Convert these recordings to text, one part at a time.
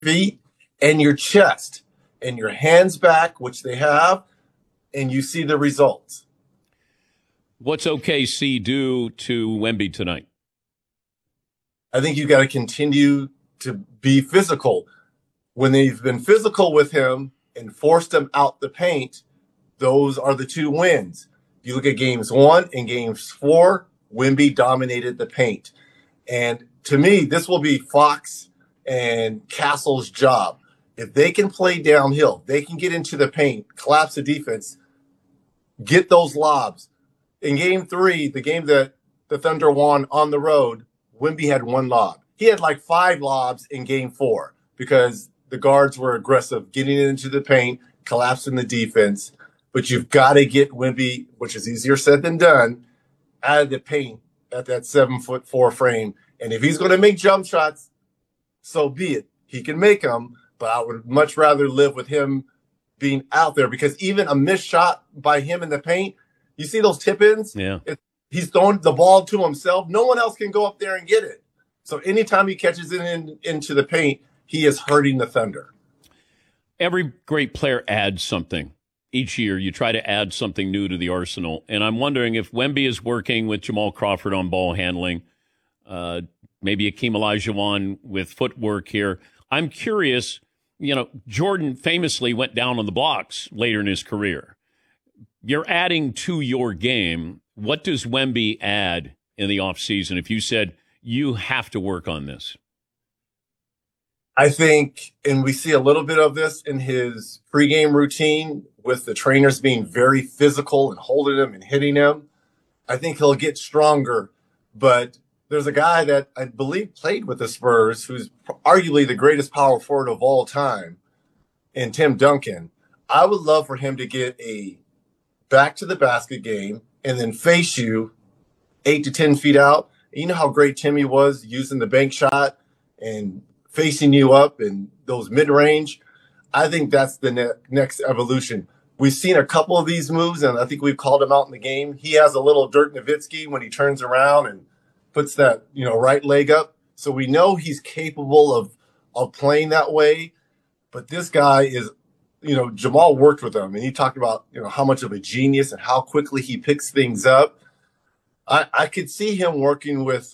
feet and your chest and your hands back, which they have, and you see the results. What's OKC do to Wemby tonight? I think you got to continue to be physical. When they've been physical with him and forced him out the paint, those are the two wins. If you look at games 1 and games 4, Wemby dominated the paint. And to me, this will be Fox and Castle's job. If they can play downhill, they can get into the paint, collapse the defense, get those lobs. In game 3, the game that the Thunder won on the road, Wemby had 1 lob. He had like 5 lobs in game 4 because the guards were aggressive, getting into the paint, collapsing the defense. But you've got to get Wemby, which is easier said than done, out of the paint at that 7'4" frame. And if he's going to make jump shots, so be it. He can make them, but I would much rather live with him being out there because even a missed shot by him in the paint, you see those tip-ins? Yeah. He's throwing the ball to himself. No one else can go up there and get it. So anytime he catches it into the paint, he is hurting the Thunder. Every great player adds something. Each year, you try to add something new to the arsenal. And I'm wondering if Wemby is working with Jamal Crawford on ball handling, maybe Akeem Olajuwon with footwork here. I'm curious, Jordan famously went down on the blocks later in his career. You're adding to your game. What does Wemby add in the offseason if you said you have to work on this? I think, and we see a little bit of this in his pregame routine with the trainers being very physical and holding him and hitting him. I think he'll get stronger. But there's a guy that I believe played with the Spurs who's arguably the greatest power forward of all time, in Tim Duncan. I would love for him to get a back to the basket game and then face you 8 to 10 feet out. You know how great Timmy was using the bank shot and facing you up and those mid-range. I think that's the next evolution. We've seen a couple of these moves, and I think we've called him out in the game. He has a little Dirk Nowitzki when he turns around and puts that, right leg up. So we know he's capable of playing that way. But this guy is, Jamal worked with him, and he talked about, how much of a genius and how quickly he picks things up. I could see him working with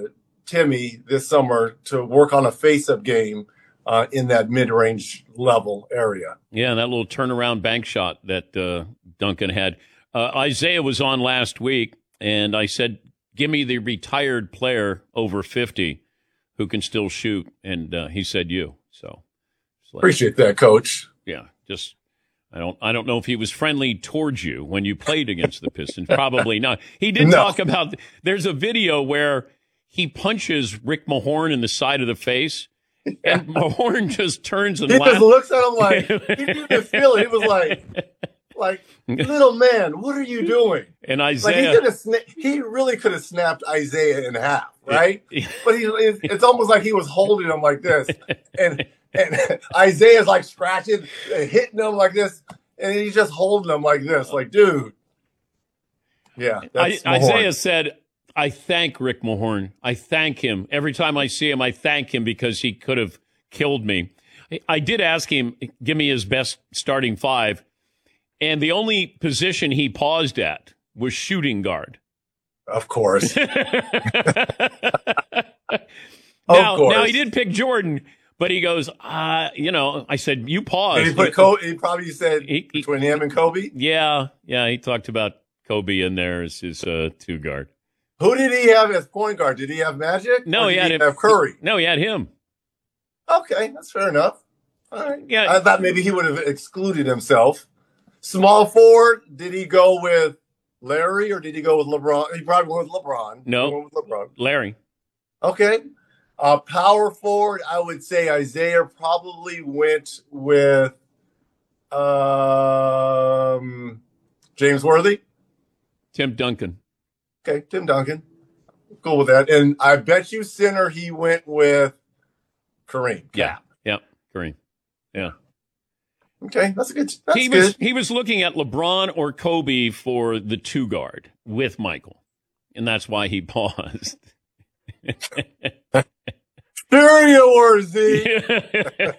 Timmy this summer to work on a face-up game in that mid-range level area. Yeah, that little turnaround bank shot that Duncan had. Isaiah was on last week, and I said, give me the retired player over 50 who can still shoot, and he said you. So appreciate that, Coach. Yeah, just I don't know if he was friendly towards you when you played against the Pistons. Probably not. He did talk about. There's a video where he punches Rick Mahorn in the side of the face, and Mahorn just turns and laughs. He just looks at him like he didn't feel it. He was like, little man, what are you doing? And Isaiah, he really could have snapped Isaiah in half, right? But it's almost like he was holding him like this, and Isaiah's like scratching, and hitting him like this, and he's just holding him like this, like, dude. Yeah, Isaiah said, I thank Rick Mahorn. I thank him. Every time I see him, I thank him because he could have killed me. I did ask him, give me his best starting 5, and the only position he paused at was shooting guard. Of course. Now he did pick Jordan, but he goes, I said, you pause. He probably said between him and Kobe? Yeah, he talked about Kobe in there as his 2 guard. Who did he have as point guard? Did he have Magic? No, he had have Curry. No, he had him. Okay, that's fair enough. All right. Yeah, I thought maybe he would have excluded himself. Small forward, did he go with Larry or did he go with LeBron? He probably went with LeBron. No, went with LeBron. Larry. Okay. Power forward, I would say Isaiah probably went with James Worthy. Tim Duncan. Okay, Tim Duncan. Cool with that. And I bet you center he went with Kareem. Yeah, Kareem. Yeah. Okay, that's good. Good. He was looking at LeBron or Kobe for the 2 guard with Michael, and that's why he paused. There you were, Z.